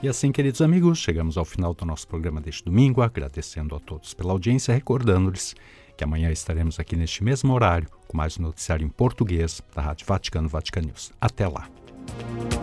E assim, queridos amigos, chegamos ao final do nosso programa deste domingo, agradecendo a todos pela audiência, recordando-lhes que amanhã estaremos aqui neste mesmo horário com mais um noticiário em português da Rádio Vaticano, Vatican News. Até lá!